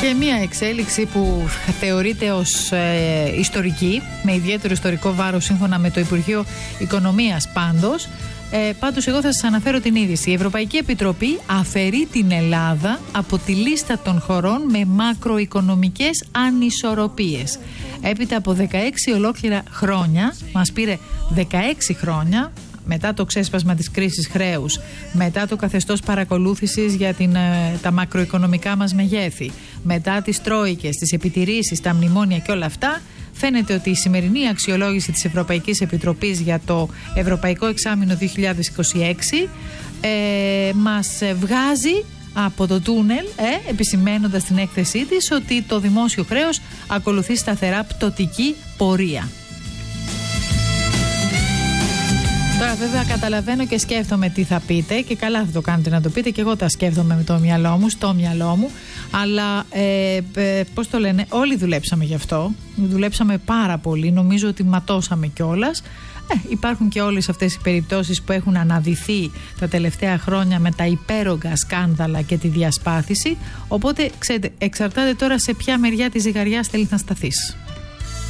Και μια εξέλιξη που θεωρείται ως ιστορική, με ιδιαίτερο ιστορικό βάρος σύμφωνα με το Υπουργείο Οικονομίας πάντως. Πάντως εγώ θα σας αναφέρω την είδηση. Η Ευρωπαϊκή Επιτροπή αφαιρεί την Ελλάδα από τη λίστα των χωρών με μακροοικονομικές ανισορροπίες. Έπειτα από 16 ολόκληρα χρόνια, μας πήρε 16 χρόνια, μετά το ξέσπασμα της κρίσης χρέους, μετά το καθεστώς παρακολούθησης για τα μακροοικονομικά μας μεγέθη, μετά τις τρόικες, τις επιτηρήσεις, τα μνημόνια και όλα αυτά, φαίνεται ότι η σημερινή αξιολόγηση της Ευρωπαϊκής Επιτροπής για το Ευρωπαϊκό Εξάμηνο 2026 μας βγάζει από το τούνελ, επισημαίνοντας την έκθεσή της ότι το δημόσιο χρέος ακολουθεί σταθερά πτωτική πορεία. Τώρα βέβαια καταλαβαίνω και σκέφτομαι τι θα πείτε και καλά θα το κάνετε να το πείτε και εγώ τα σκέφτομαι με το μυαλό μου, στο μυαλό μου, αλλά πώς το λένε, όλοι δουλέψαμε γι' αυτό, δουλέψαμε πάρα πολύ, νομίζω ότι ματώσαμε κιόλας. Υπάρχουν και όλες αυτές οι περιπτώσεις που έχουν αναδυθεί τα τελευταία χρόνια με τα υπέρογκα σκάνδαλα και τη διασπάθηση, οπότε ξέρετε, εξαρτάται τώρα σε ποια μεριά της ζυγαριάς θέλεις να σταθείς.